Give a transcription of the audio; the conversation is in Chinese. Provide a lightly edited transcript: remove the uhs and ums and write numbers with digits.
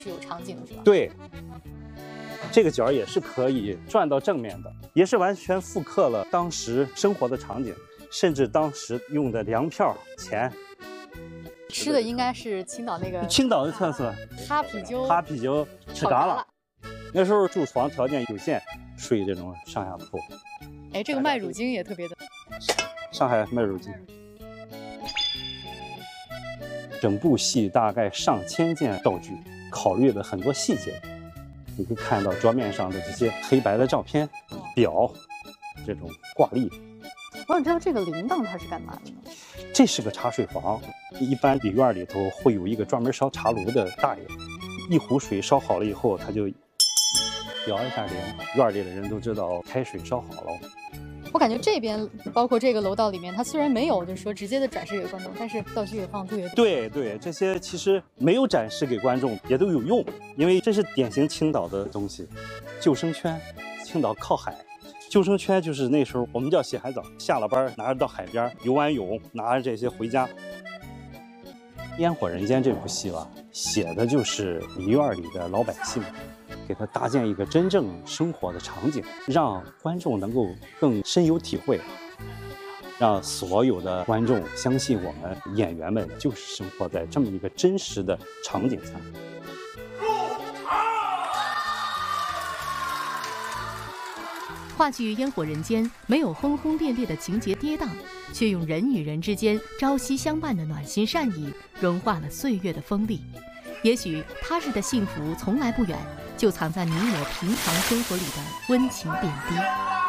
是有场景的，是吧？ 对，这个角也是可以转到正面的，也是完全复刻了当时生活的场景，甚至当时用的粮票、钱。 吃的应该是青岛那个青岛的特色， 哈啤酒， 哈啤酒吃嘎啦。那时候住房条件有限，睡这种上下铺。 哎，这个卖乳精也特别的。 上海卖乳精。整部戏大概上千件道具，考虑了很多细节。你可以看到桌面上的这些黑白的照片、表，这种挂历。 我想知道这个铃铛它是干嘛的呢？ 这是个茶水房，一般里院里头会有一个专门烧茶炉的大爷，一壶水烧好了以后，他就摇一下铃，院里的人都知道开水烧好了。 我感觉这边包括这个楼道里面，它虽然没有就是说直接的展示给观众，但是道具也放特别多。 对，这些其实没有展示给观众也都有用，因为这是典型青岛的东西。救生圈，青岛靠海，救生圈就是那时候我们叫洗海澡，下了班拿着到海边游完泳，拿着这些回家。《烟火人间》这部戏吧，写的就是里院里的老百姓。给他搭建一个真正生活的场景，让观众能够更深有体会，让所有的观众相信我们演员们就是生活在这么一个真实的场景下。 话剧《烟火人间》没有轰轰烈烈的情节跌宕，却用人与人之间朝夕相伴的暖心善意融化了岁月的锋利。也许他日的幸福从来不远，就藏在你我平常生活里的温情点滴。